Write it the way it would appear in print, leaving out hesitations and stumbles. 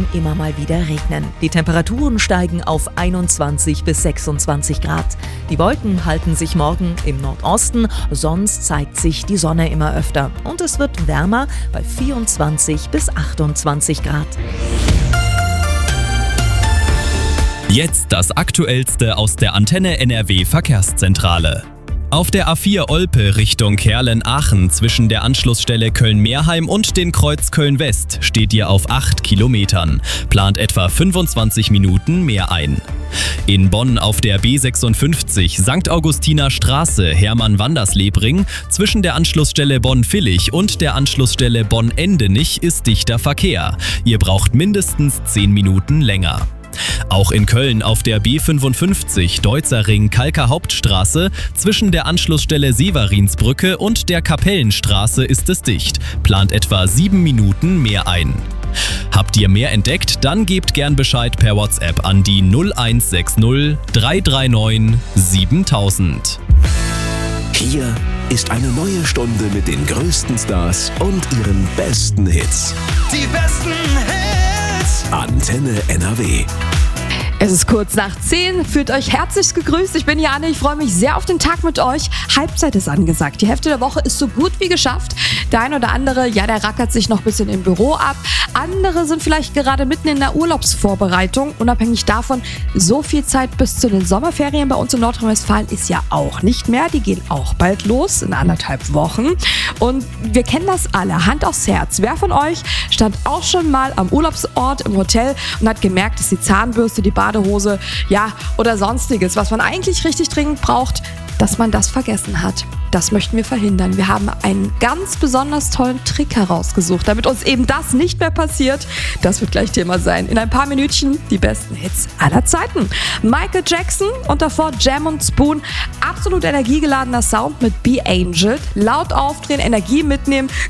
immer mal wieder regnen. Die Temperaturen steigen auf 21 bis 26 Grad. Die Wolken halten sich morgen im Nordosten, sonst zeigt sich die Sonne immer öfter. Und es wird wärmer bei 24 bis 28 Grad. Jetzt das Aktuellste aus der Antenne NRW Verkehrszentrale. Auf der A4 Olpe Richtung Kerlen-Aachen zwischen der Anschlussstelle Köln-Meerheim und den Kreuz Köln-West steht ihr auf 8 Kilometern. Plant etwa 25 Minuten mehr ein. In Bonn auf der B56 St. Augustiner Straße Hermann-Wanderslebring zwischen der Anschlussstelle Bonn-Villig und der Anschlussstelle Bonn-Endenich ist dichter Verkehr. Ihr braucht mindestens 10 Minuten länger. Auch in Köln auf der B55 Deutzer Ring Kalker Hauptstraße zwischen der Anschlussstelle Severinsbrücke und der Kapellenstraße ist es dicht. Plant etwa 7 Minuten mehr ein. Habt ihr mehr entdeckt? Dann gebt gern Bescheid per WhatsApp an die 0160 339 7000. Hier ist eine neue Stunde mit den größten Stars und ihren besten Hits. Die besten Hits. Antenne NRW. Es ist kurz nach 10, fühlt euch herzlich gegrüßt. Ich bin Jane, ich freue mich sehr auf den Tag mit euch. Halbzeit ist angesagt. Die Hälfte der Woche ist so gut wie geschafft. Der ein oder andere, ja, der rackert sich noch ein bisschen im Büro ab. Andere sind vielleicht gerade mitten in der Urlaubsvorbereitung. Unabhängig davon, so viel Zeit bis zu den Sommerferien bei uns in Nordrhein-Westfalen ist ja auch nicht mehr. Die gehen auch bald los, in 1,5 Wochen. Und wir kennen das alle, Hand aufs Herz. Wer von euch stand auch schon mal am Urlaubsort im Hotel und hat gemerkt, dass die Zahnbürste, die Badehose, ja, oder sonstiges, was man eigentlich richtig dringend braucht, dass man das vergessen hat. Das möchten wir verhindern. Wir haben einen ganz besonders tollen Trick herausgesucht, damit uns eben das nicht mehr passiert. Das wird gleich Thema sein. In ein paar Minütchen die besten Hits aller Zeiten. Michael Jackson und davor Jam & Spoon. Absolut energiegeladener Sound mit Be Angel. Laut aufdrehen, Energie mitnehmen.